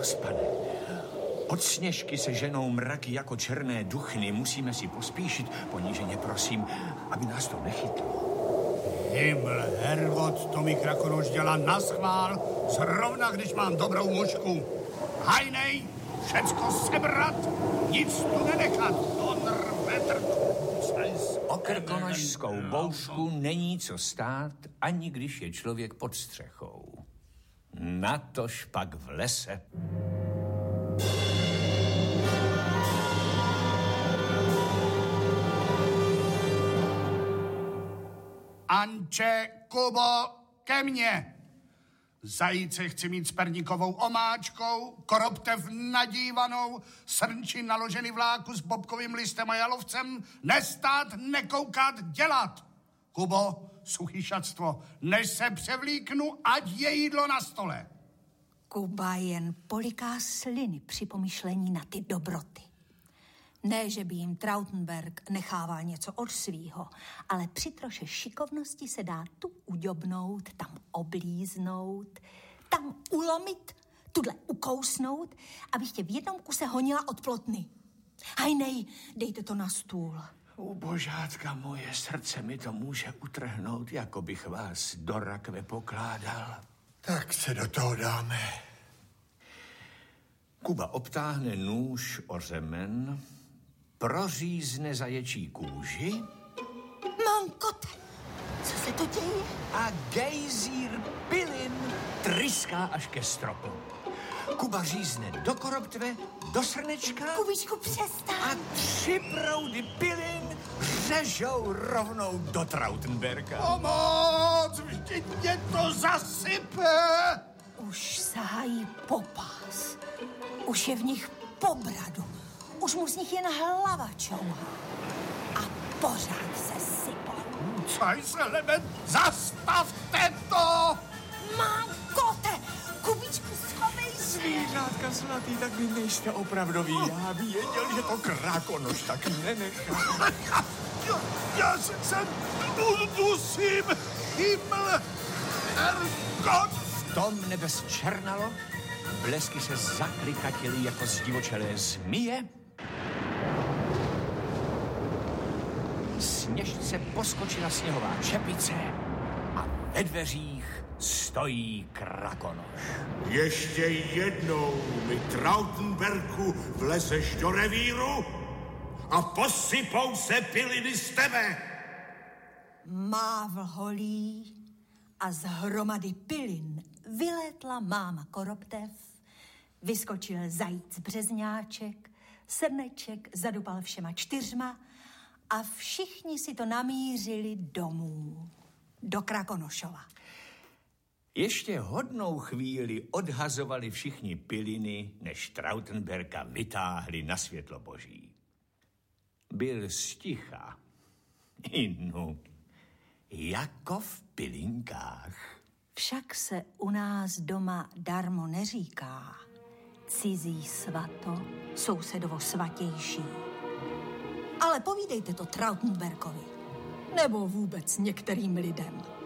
letos, pane. Od Sněžky se ženou mraky jako černé duchny. Musíme si pospíšit. Poníženě prosím, aby nás to nechytlo. Himmel, Herrgott, to mi Krakonoš dělá naschvál, zrovna když mám dobrou mužku. Hajnej, všecko sebrat, nic tu nenechat. O krkonošskou boušku není co stát, ani když je člověk pod střechou. Natož pak v lese. Anče, Kubo, ke mně. Zajíce chci mít s perníkovou omáčkou, koroptev nadívanou, srnči naložený vláku s bobkovým listem a jalovcem, nestát, nekoukat, dělat. Kubo, suchý šatstvo, než se převlíknu, ať je jídlo na stole. Kuba jen poliká sliny při pomyšlení na ty dobroty. Ne, že by jim Trautenberg nechával něco od svýho, ale při troše šikovnosti se dá tu uďobnout, tam oblíznout, tam ulomit, tudle ukousnout, abych tě v jednom kuse honila od plotny. Hajnej, dejte to na stůl. Božátka moje, srdce mi to může utrhnout, jako bych vás do rakve pokládal. Tak se do toho dáme. Kuba obtáhne nůž o řemen, prořízne zaječí kůži. Mankote, co se to děje? A gejzír pilin tryská až ke stropu. Kuba řízne do koroptve, do srnečka. Kubičku, přestaň. A 3 proudy pilin řežou rovnou do Trautenberga. Pomoc, vždyť mě to zasype. Už sahají po pás. Už je v nich po bradu. Už mu z nich jen hlava čouhá. A pořád se sypou. Caj se, Leben, zastavte to! Mankote, Kubičku, schovej se. Zvířátka zlatý, tak vy nejste opravdový. Já věděl, že to Krakonoš tak nenechá. Já se dusím. Himmel, Herrgott. V tom nebe zčernalo, blesky se zaklikatily jako zdivočelé zmije. Sněžce poskočila sněhová čepice a ve dveřích stojí Krakonoš. Ještě jednou mi, Trautenberku, vlezeš do revíru a posypou se piliny z tebe. Mávl holí a z hromady pilin vylétla máma koroptev, vyskočil zajíc březňáček, srneček zadupal všema 4 a všichni si to namířili domů, do Krakonošova. Ještě hodnou chvíli odhazovali všichni piliny, než Trautenberga vytáhli na světlo boží. Byl sticha, inu, jako v pilinkách. Však se u nás doma darmo neříká. Cizí svato, sousedovo svatější. Ale povídejte to Trautenbergovi, nebo vůbec některým lidem.